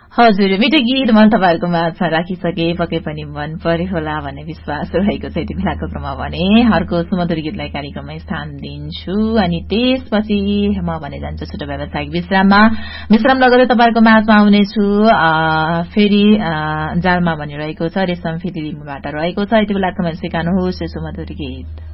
हजुर, मिठो गीत मैले तपाईँहरूको माझमा राखिसके, पक्कै पनि मन पर्यो होला भन्ने विश्वास रहेको छ। यति बेलाको क्रममा भने अर्को सुमधुर गीतलाई कार्यक्रममा स्थान दिन्छु अनि त्यसपछि म भने जान्छु छोटो व्यावसायिक विश्राममा। विश्राम लगेर तपाईँहरूको माझमा आउनेछु। फेरि जालमा भनिरहेको छ रेशम फेरि लिम्बूबाट रहेको छ। यति बेला कमेन्ट स्वीकार्नुहोस् सुमधुर गीत।